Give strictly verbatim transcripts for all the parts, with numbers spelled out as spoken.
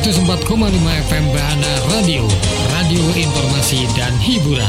seratus empat koma lima F M Bahana Radio, radio informasi dan hiburan.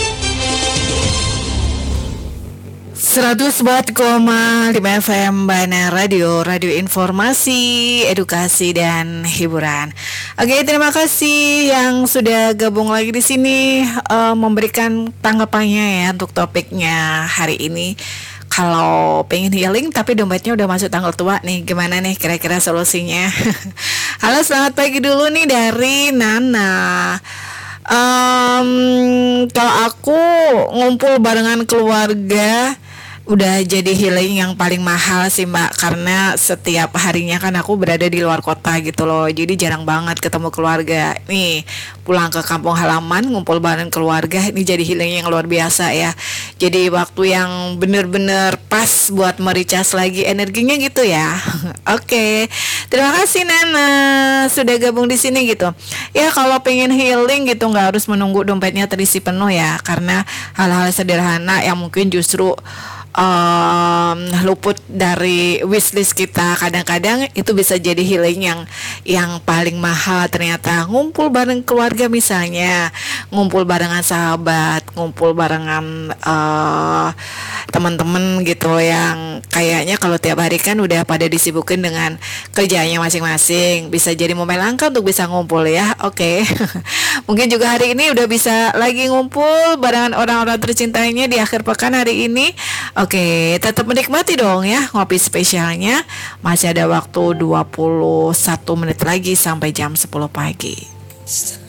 seratus empat koma lima F M Bahana Radio, radio informasi, edukasi dan hiburan. Oke, terima kasih yang sudah gabung lagi di sini uh, memberikan tanggapannya ya untuk topiknya hari ini. Kalau pengen healing tapi dompetnya udah masuk tanggal tua nih, gimana nih kira-kira solusinya? Halo, selamat pagi dulu nih dari Nana. Um, kalau aku ngumpul barengan keluarga udah jadi healing yang paling mahal sih Mbak, karena setiap harinya kan aku berada di luar kota gitu loh, jadi jarang banget ketemu keluarga. Nih pulang ke kampung halaman ngumpul bareng keluarga, ini jadi healing yang luar biasa ya. Jadi waktu yang bener-bener pas buat mericas lagi energinya gitu ya. Oke, terima kasih Nana sudah gabung di sini gitu. Ya kalau pengen healing gitu nggak harus menunggu dompetnya terisi penuh ya, karena hal-hal sederhana yang mungkin justru Um, luput dari wishlist kita kadang-kadang itu bisa jadi healing yang yang paling mahal. Ternyata ngumpul bareng keluarga, misalnya ngumpul barengan sahabat, ngumpul barengan uh, teman-teman gitu yang kayaknya kalau tiap hari kan udah pada disibukin dengan kerjaannya masing-masing, bisa jadi momen langka untuk bisa ngumpul ya. Oke. Okay. Mungkin juga hari ini udah bisa lagi ngumpul barengan orang-orang tercintainya di akhir pekan hari ini. Oke, tetap menikmati dong ya ngopi spesialnya. Masih ada waktu dua puluh satu menit lagi sampai jam sepuluh pagi.